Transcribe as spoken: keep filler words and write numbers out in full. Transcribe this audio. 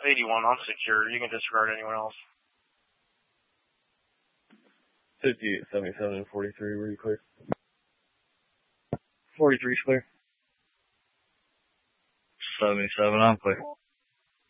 eighty-one, I'm secure. You can disregard anyone else. fifty-eight, seventy-seven, and forty-three, were you clear? forty-three's clear. seventy-seven, I'm clear.